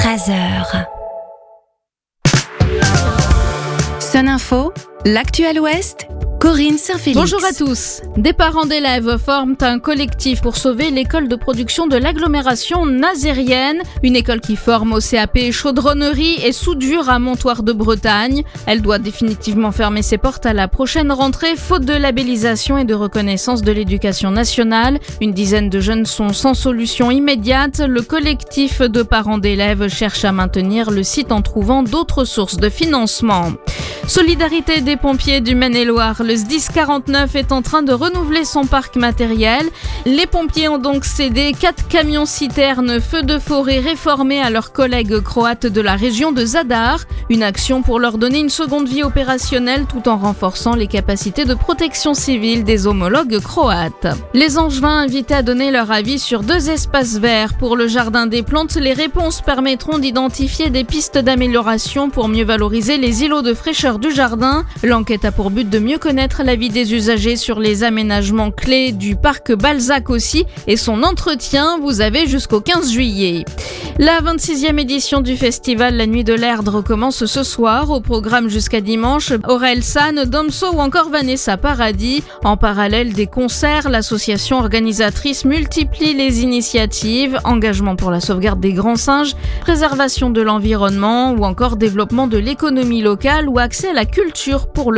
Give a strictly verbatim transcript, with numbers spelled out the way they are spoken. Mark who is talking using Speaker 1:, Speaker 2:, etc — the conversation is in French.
Speaker 1: treize heures. Sun Info, l'actu à l'Ouest, Corinne Saint-Félix.
Speaker 2: Bonjour à tous. Des parents d'élèves forment un collectif pour sauver l'école de production de l'agglomération nazérienne, une école qui forme au C A P chaudronnerie et soudure à Montoire de Bretagne. Elle doit définitivement fermer ses portes à la prochaine rentrée, faute de labellisation et de reconnaissance de l'éducation nationale. Une dizaine de jeunes sont sans solution immédiate. Le collectif de parents d'élèves cherche à maintenir le site en trouvant d'autres sources de financement. Solidarité des pompiers du Maine-et-Loire, le S D I S quarante-neuf est en train de renouveler son parc matériel. Les pompiers ont donc cédé quatre camions-citernes feux de forêt réformés à leurs collègues croates de la région de Zadar. Une action pour leur donner une seconde vie opérationnelle tout en renforçant les capacités de protection civile des homologues croates. Les Angevins invités à donner leur avis sur deux espaces verts. Pour le jardin des plantes, les réponses permettront d'identifier des pistes d'amélioration pour mieux valoriser les îlots de fraîcheur du jardin. L'enquête a pour but de mieux connaître l'avis des usagers sur les aménagements clés du parc Balzac aussi et son entretien. Vous avez jusqu'au quinze juillet. La vingt-sixième édition du festival La Nuit de l'Erd recommence ce soir. Au programme jusqu'à dimanche, Aurel San, Domso ou encore Vanessa Paradis. En parallèle des concerts, l'association organisatrice multiplie les initiatives, engagement pour la sauvegarde des grands singes, préservation de l'environnement ou encore développement de l'économie locale ou accès à la culture pour le